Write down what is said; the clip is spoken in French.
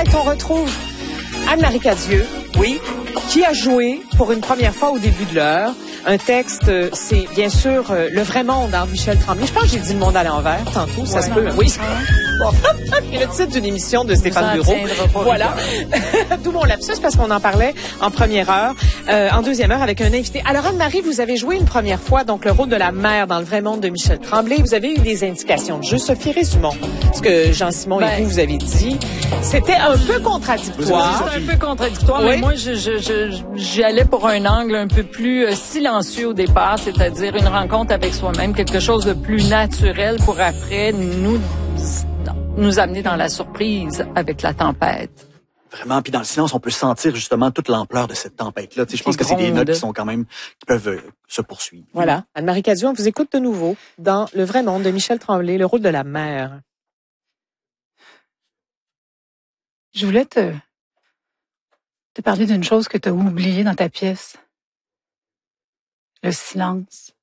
direct, on retrouve Anne-Marie Cadieux, oui, qui a joué pour une première fois au début de l'heure. Un texte, c'est bien sûr Le vrai monde d'Henri Michel Tremblay. Je pense que j'ai dit le monde à l'envers tantôt, ça se peut. Oui. Bon. C'est le titre d'une émission de Stéphane Bureau. Voilà. D'où mon lapsus, parce qu'on en parlait en première heure, en deuxième heure avec un invité. Alors Anne-Marie, vous avez joué une première fois donc le rôle de la mère dans Le vrai monde de Michel Tremblay. Vous avez eu des indications de jeu. Sophie, résumons ce que Jean-Simon et vous avez dit. C'était un peu contradictoire. C'était un peu contradictoire, mais moi, j'y allais pour un angle un peu plus silencieux au départ, c'est-à-dire une rencontre avec soi-même, quelque chose de plus naturel pour après nous amener dans la surprise avec la tempête. Vraiment, puis dans le silence, on peut sentir justement toute l'ampleur de cette tempête-là. Tu sais, je pense que c'est des notes qui sont quand même, qui peuvent se poursuivre. Voilà. Anne-Marie Cadieux, on vous écoute de nouveau dans Le vrai monde de Michel Tremblay, le rôle de la mère. Je voulais te parler d'une chose que tu as oubliée dans ta pièce. Le silence.